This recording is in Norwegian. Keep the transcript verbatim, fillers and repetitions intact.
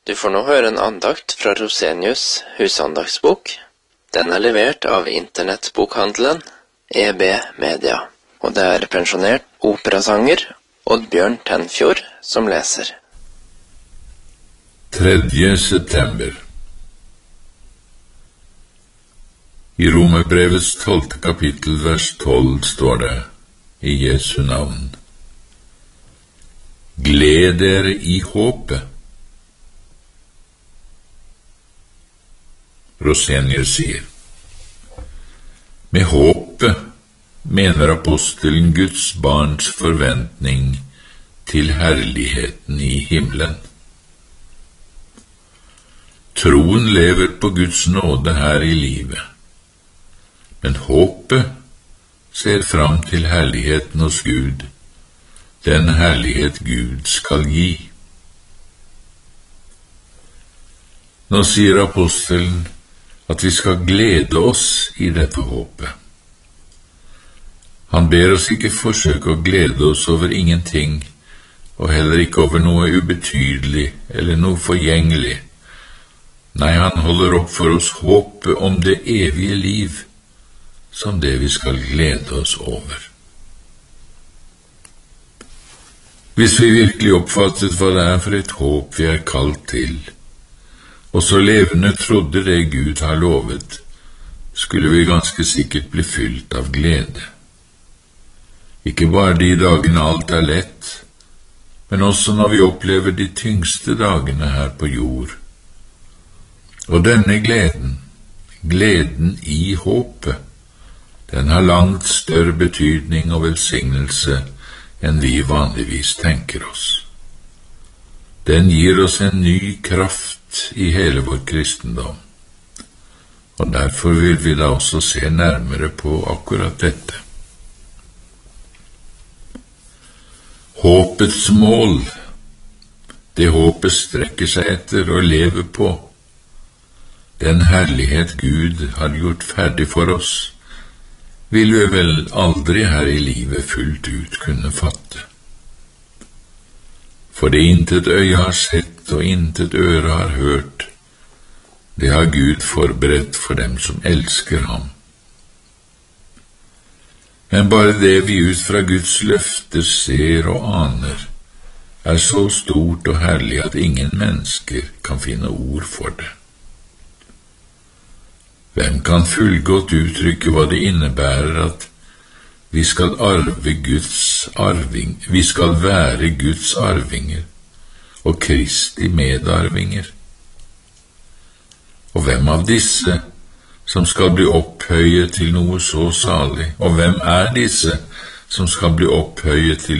Du får nå høre en andakt fra Rosenius husandaktsbok. Den er levert av internettbokhandelen E B Media, og det er pensjonert operasanger Oddbjørn Tenfjord som leser. tredje september. I Romerbrevets tolvte kapittel, vers tolv, står det i Jesu navn: Gled dere i håpet. Rosenius sier: Med håpet mener apostelen Guds barns forventning til herligheten i himmelen. Troen lever på Guds nåde her i livet, men håpet ser fram til herligheten hos Gud, den herlighet Gud skal gi. Nå sier apostelen at vi skal glede oss i dette håpet. Han ber oss ikke forsøke å glede oss over ingenting, og heller ikke over noe ubetydelig eller noe forgjengelig. Nei, han holder opp for oss håpet om det evige liv, som det vi skal glede oss over. Hvis vi virkelig oppfattet hva det er for et håp vi er kalt til, og så levende trodde det Gud har lovet, skulle vi ganske sikkert bli fylt av glede. Ikke bare de dagene alt er lett, men også når vi opplever de tyngste dagene her på jord. Og denne gleden, gleden i håpet, den har langt større betydning og velsignelse enn vi vanligvis tenker oss. Den gir oss en ny kraft i hele vår kristendom, og derfor vil vi da også se nærmere på akkurat dette. Håpets mål, det håpet strekker seg etter og lever på, den herlighet Gud har gjort ferdig for oss, vil vi vel aldri her i livet fullt ut kunne fatte. For det intet øye har sett og intet øre har hørt, det har Gud forberedt for dem som elsker ham. Men bare det vi ut fra Guds løfter ser og aner, er så stort og herlig at ingen mennesker kan finne ord for det. Hvem kan fullgodt uttrykke hva det innebærer at vi skal arve Guds arving, vi skal være Guds arvinger og Kristi medarvinger? Og hvem av disse som skal bli opphøyet til noe så salig, og hvem er disse som skal bli opphøyet til